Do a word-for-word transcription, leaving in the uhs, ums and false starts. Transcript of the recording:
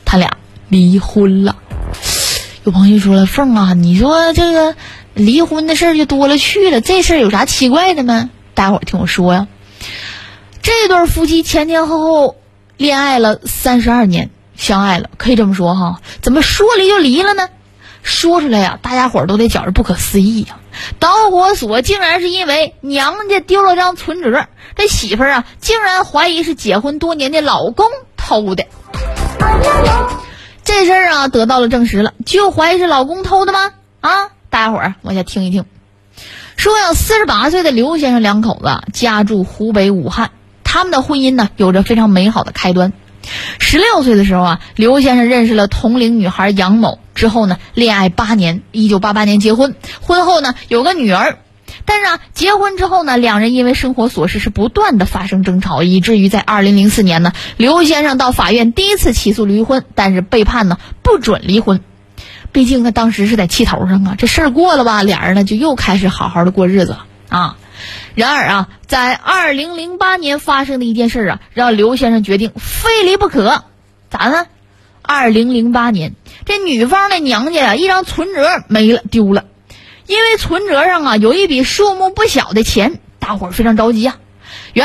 他俩离婚了。有朋友说了，凤啊，你说这个离婚的事儿就多了去了，这事儿有啥奇怪的吗？大伙儿听我说呀，这对夫妻前前后后恋爱了三十二年，相爱了，可以这么说哈，怎么说离就离了呢？说出来呀，大家伙儿都得觉着不可思议呀。导火索竟然是因为娘家丢了张存折，这媳妇儿啊竟然怀疑是结婚多年的老公偷的。这事儿啊得到了证实了，就怀疑是老公偷的吗？啊，大家伙儿往下听一听。说有四十八岁的刘先生两口子家住湖北武汉，他们的婚姻呢有着非常美好的开端。十六岁的时候啊，刘先生认识了同龄女孩杨某，之后呢恋爱八年，一九八八年结婚，婚后呢有个女儿。但是啊，结婚之后呢，两人因为生活琐事是不断的发生争吵，以至于在二零零四年呢，刘先生到法院第一次起诉离婚，但是被判呢不准离婚。毕竟呢当时是在气头上啊，这事儿过了吧，俩人呢就又开始好好的过日子了啊。然而啊，在二零零八年发生的一件事啊，让刘先生决定非离不可。咋呢？二零零八年，这女方的娘家啊，一张存折没了，丢了。因为存折上啊有一笔数目不小的钱，大伙儿非常着急啊，